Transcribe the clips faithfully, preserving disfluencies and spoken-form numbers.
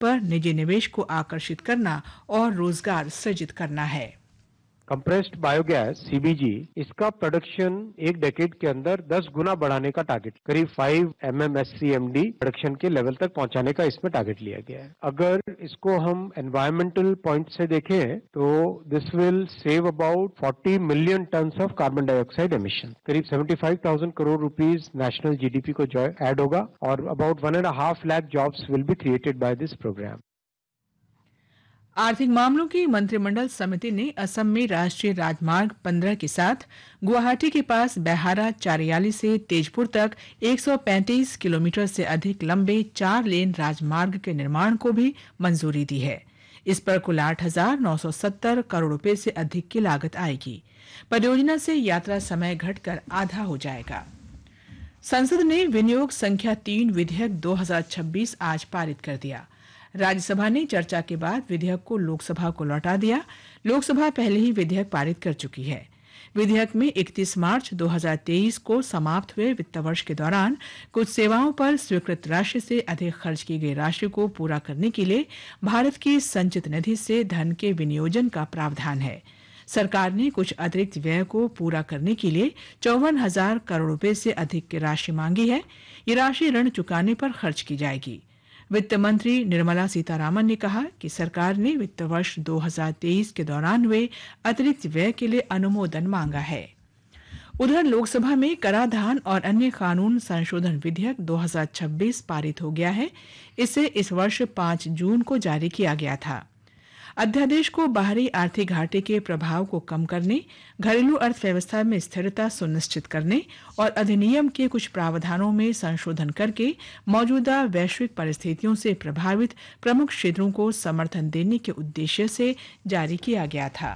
पर निजी निवेश को आकर्षित करना और रोजगार सृजित करना है। कंप्रेस्ड बायोगैस सीबीजी, इसका प्रोडक्शन एक डेकेड के अंदर दस गुना बढ़ाने का टारगेट, करीब फाइव एमएमएससीएमडी प्रोडक्शन के लेवल तक पहुंचाने का इसमें टारगेट लिया गया है। अगर इसको हम एनवायरमेंटल पॉइंट से देखें तो this will save about forty million tons of carbon dioxide emission, करीब seventy five thousand crore rupees national GDP को जो ऐड होगा और about one and half lakh jobs will be created by this programme. आर्थिक मामलों की मंत्रिमंडल समिति ने असम में राष्ट्रीय राजमार्ग पंद्रह के साथ गुवाहाटी के पास बैहारा चारियाली से तेजपुर तक एक सौ पैंतीस किलोमीटर से अधिक लंबे चार लेन राजमार्ग के निर्माण को भी मंजूरी दी है। इस पर कुल आठ हजार नौ सौ सत्तर करोड़ रुपए से अधिक की लागत आएगी। परियोजना से यात्रा समय घटकर आधा हो जाएगा। संसद ने विनियोग संख्या तीन विधेयक दो हजार छब्बीस आज पारित कर दिया। राज्यसभा ने चर्चा के बाद विधेयक को लोकसभा को लौटा दिया। लोकसभा पहले ही विधेयक पारित कर चुकी है। विधेयक में इकतीस मार्च दो हजार तेईस को समाप्त हुए वित्त वर्ष के दौरान कुछ सेवाओं पर स्वीकृत राशि से अधिक खर्च की गई राशि को पूरा करने के लिए भारत की संचित निधि से धन के विनियोजन का प्रावधान है। सरकार ने कुछ अतिरिक्त व्यय को पूरा करने के लिए चौवन हजार करोड़ रुपए से अधिक की राशि मांगी है। ये राशि ऋण चुकाने पर खर्च की जाएगी। वित्त मंत्री निर्मला सीतारामन ने कहा कि सरकार ने वित्त वर्ष दो हजार तेईस के दौरान हुए अतिरिक्त व्यय के लिए अनुमोदन मांगा है। उधर लोकसभा में कराधान और अन्य कानून संशोधन विधेयक दो हजार छब्बीस पारित हो गया है। इसे इस वर्ष पाँच जून को जारी किया गया था। अध्यादेश को बाहरी आर्थिक घाटे के प्रभाव को कम करने, घरेलू अर्थव्यवस्था में स्थिरता सुनिश्चित करने और अधिनियम के कुछ प्रावधानों में संशोधन करके मौजूदा वैश्विक परिस्थितियों से प्रभावित प्रमुख क्षेत्रों को समर्थन देने के उद्देश्य से जारी किया गया था।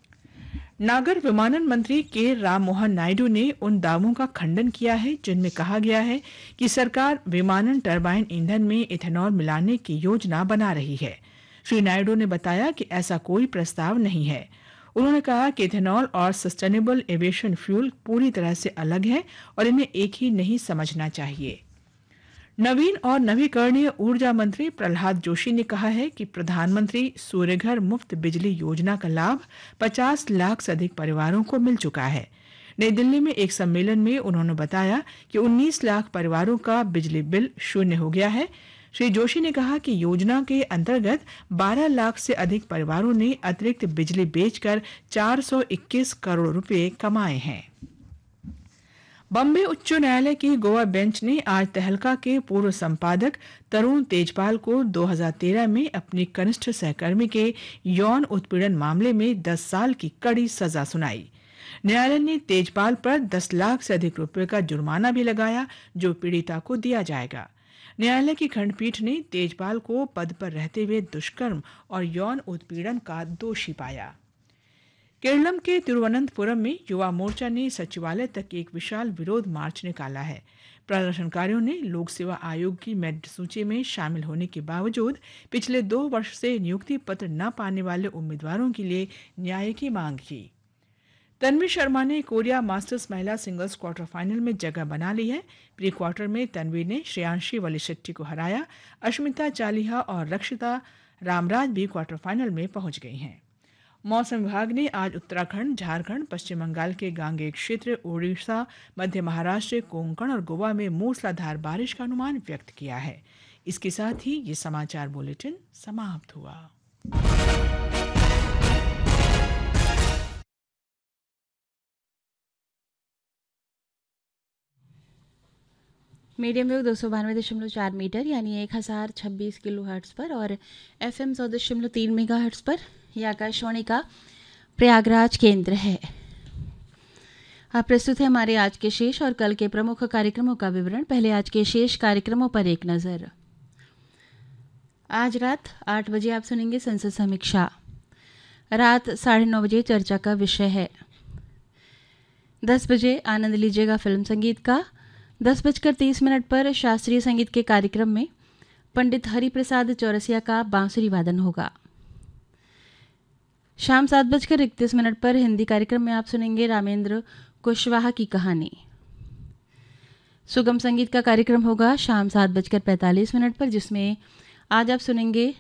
नागर विमानन मंत्री के राम मोहन नायडू ने उन दावों का खंडन किया है जिनमें कहा गया है कि सरकार विमानन टरबाइन ईंधन में इथेनॉल मिलाने की योजना बना रही है। श्री नायडू ने बताया कि ऐसा कोई प्रस्ताव नहीं है। उन्होंने कहा कि इथेनॉल और सस्टेनेबल एविएशन फ्यूल पूरी तरह से अलग है और इन्हें एक ही नहीं समझना चाहिए। नवीन और नवीकरणीय ऊर्जा मंत्री प्रहलाद जोशी ने कहा है कि प्रधानमंत्री सूर्यघर मुफ्त बिजली योजना का लाभ पचास लाख से अधिक परिवारों को मिल चुका है। नई दिल्ली में एक सम्मेलन में उन्होंने बताया कि उन्नीस लाख परिवारों का बिजली बिल शून्य हो गया है। श्री जोशी ने कहा कि योजना के अंतर्गत बारह लाख से अधिक परिवारों ने अतिरिक्त बिजली बेचकर चार सौ इक्कीस करोड़ रुपए कमाए हैं। बॉम्बे उच्च न्यायालय की गोवा बेंच ने आज तहलका के पूर्व संपादक तरुण तेजपाल को दो हजार तेरह में अपनी कनिष्ठ सहकर्मी के यौन उत्पीड़न मामले में दस साल की कड़ी सजा सुनाई। न्यायालय ने तेजपाल पर दस लाख से अधिक रुपए का जुर्माना भी लगाया, जो पीड़िता को दिया जाएगा। न्यायालय की खंडपीठ ने तेजपाल को पद पर रहते हुए दुष्कर्म और यौन उत्पीड़न का दोषी पाया। केरलम के तिरुवनंतपुरम में युवा मोर्चा ने सचिवालय तक एक विशाल विरोध मार्च निकाला है। प्रदर्शनकारियों ने लोक सेवा आयोग की मेरिट सूची में शामिल होने के बावजूद पिछले दो वर्ष से नियुक्ति पत्र न पाने वाले उम्मीदवारों के लिए न्याय की मांग की। तन्वी शर्मा ने कोरिया मास्टर्स महिला सिंगल्स क्वार्टर फाइनल में जगह बना ली है। प्री क्वार्टर में तन्वी ने श्रेयांशी वलीशेट्टी को हराया। अश्मिता चालिहा और रक्षिता रामराज भी क्वार्टर फाइनल में पहुंच गई हैं। मौसम विभाग ने आज उत्तराखंड, झारखंड, पश्चिम बंगाल के गांगेय क्षेत्र, ओडिशा, मध्य महाराष्ट्र, कोंकण और गोवा में मूसलाधार बारिश का अनुमान व्यक्त किया है। इसके साथ ही ये समाचार बुलेटिन समाप्त हुआ। मीडियम वेव दो सौ बानवे दशमलव चार मीटर यानी एक हज़ार छब्बीस किलो हर्ट्स पर और एफ एम सौ दशमलव तीन मेगा हर्ट्स पर यह आकाशवाणी का प्रयागराज केंद्र है। अब प्रस्तुत है हमारे आज के शेष और कल के प्रमुख कार्यक्रमों का विवरण। पहले आज के शेष कार्यक्रमों पर एक नज़र। आज रात आठ बजे आप सुनेंगे संसद समीक्षा। रात साढ़े नौ बजे चर्चा का विषय है। दस बजे आनंद लीजिएगा फिल्म संगीत का। दस बजकर तीस मिनट पर शास्त्रीय संगीत के कार्यक्रम में पंडित हरिप्रसाद चौरसिया का बांसुरी वादन होगा। शाम सात बजकर इकतीस मिनट पर हिंदी कार्यक्रम में आप सुनेंगे रामेंद्र कुशवाहा की कहानी। सुगम संगीत का कार्यक्रम होगा शाम सात बजकर पैंतालीस मिनट पर, जिसमें आज आप सुनेंगे